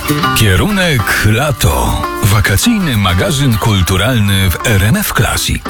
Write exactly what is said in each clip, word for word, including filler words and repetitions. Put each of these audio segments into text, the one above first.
Kierunek lato. Wakacyjny magazyn kulturalny w R M F Classic.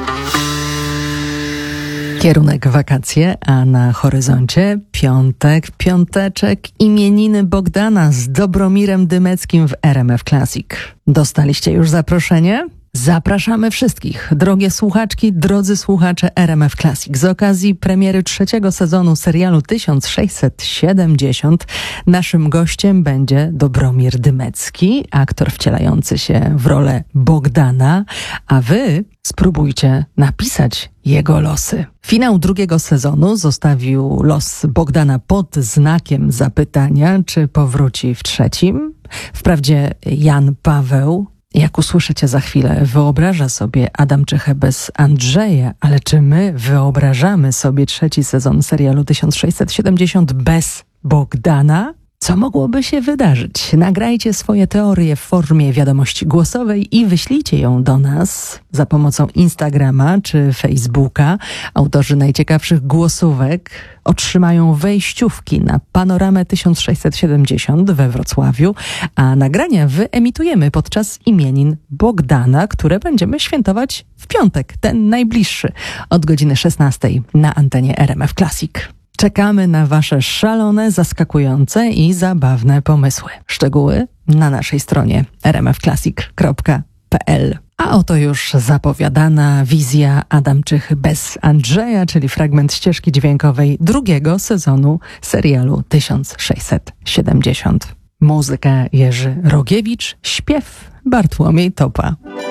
Kierunek wakacje, a na horyzoncie piątek, piąteczek, imieniny Bogdana z Dobromirem Dymeckim w R M F Classic. Dostaliście już zaproszenie? Zapraszamy wszystkich, drogie słuchaczki, drodzy słuchacze R M F Classic. Z okazji premiery trzeciego sezonu serialu tysiąc sześćset siedemdziesiąt naszym gościem będzie Dobromir Dymecki, aktor wcielający się w rolę Bogdana, a wy spróbujcie napisać jego losy. Finał drugiego sezonu zostawił los Bogdana pod znakiem zapytania, czy powróci w trzecim. Wprawdzie Jan Paweł, jak usłyszycie za chwilę, wyobraża sobie Adamczychę bez Andrzeja, ale czy my wyobrażamy sobie trzeci sezon serialu tysiąc sześćset siedemdziesiąt bez Bogdana? Co mogłoby się wydarzyć? Nagrajcie swoje teorie w formie wiadomości głosowej i wyślijcie ją do nas za pomocą Instagrama czy Facebooka. Autorzy najciekawszych głosówek otrzymają wejściówki na Panoramę tysiąc sześćset siedemdziesiąt we Wrocławiu, a nagrania wyemitujemy podczas imienin Bogdana, które będziemy świętować w piątek, ten najbliższy, od godziny szesnastej na antenie R M F Classic. Czekamy na wasze szalone, zaskakujące i zabawne pomysły. Szczegóły na naszej stronie r m f classic kropka p l. A oto już zapowiadana wizja Adamczychy bez Andrzeja, czyli fragment ścieżki dźwiękowej drugiego sezonu serialu tysiąc sześćset siedemdziesiąt. Muzyka Jerzy Rogiewicz, śpiew Bartłomiej Topa.